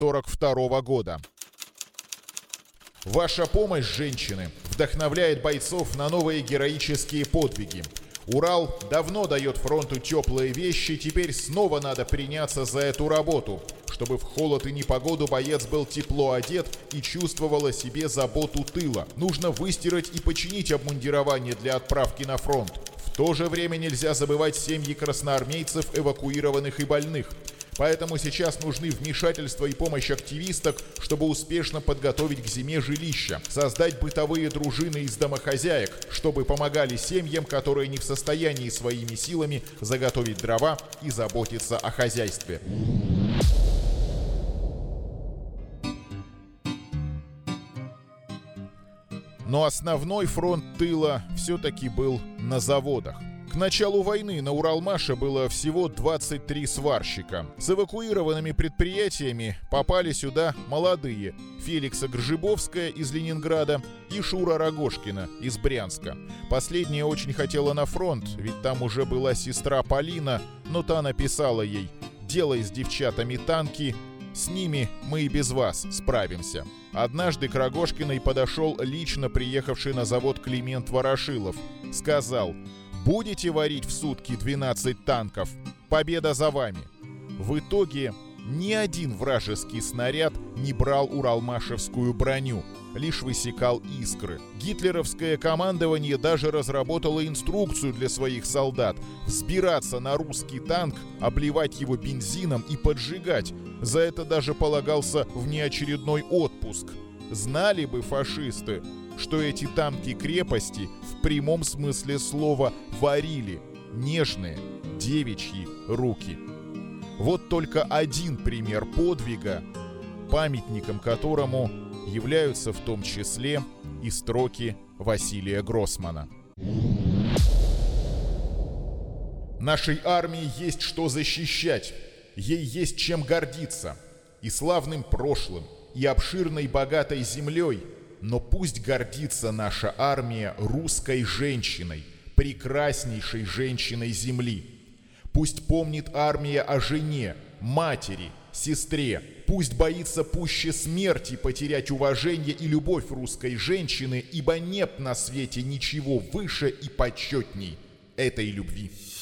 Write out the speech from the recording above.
1942 года. Ваша помощь, женщины, вдохновляет бойцов на новые героические подвиги. Урал давно дает фронту теплые вещи, теперь снова надо приняться за эту работу, чтобы в холод и непогоду боец был тепло одет и чувствовал о себе заботу тыла. Нужно выстирать и починить обмундирование для отправки на фронт. В то же время нельзя забывать семьи красноармейцев, эвакуированных и больных. Поэтому сейчас нужны вмешательство и помощь активисток, чтобы успешно подготовить к зиме жилища, создать бытовые дружины из домохозяек, чтобы помогали семьям, которые не в состоянии своими силами заготовить дрова и заботиться о хозяйстве. Но основной фронт тыла все-таки был на заводах. К началу войны на Уралмаше было всего 23 сварщика. С эвакуированными предприятиями попали сюда молодые: Феликса Гржибовская из Ленинграда и Шура Рогожкина из Брянска. Последняя очень хотела на фронт, ведь там уже была сестра Полина, но та написала ей: «Делай с девчатами танки, с ними мы и без вас справимся». Однажды к Рогожкиной подошел лично приехавший на завод Климент Ворошилов. Сказал: «Будете варить в сутки 12 танков? Победа за вами!» В итоге ни один вражеский снаряд не брал уралмашевскую броню, лишь высекал искры. Гитлеровское командование даже разработало инструкцию для своих солдат: взбираться на русский танк, обливать его бензином и поджигать. За это даже полагался внеочередной отпуск. Знали бы фашисты, что эти танки-крепости в прямом смысле слова варили нежные девичьи руки. Вот только один пример подвига, памятником которому являются в том числе и строки Василия Гроссмана. Нашей армии есть что защищать, ей есть чем гордиться, и славным прошлым, и обширной богатой землей. Но пусть гордится наша армия русской женщиной, прекраснейшей женщиной земли. Пусть помнит армия о жене, матери, сестре. Пусть боится пуще смерти потерять уважение и любовь русской женщины, ибо нет на свете ничего выше и почетней этой любви.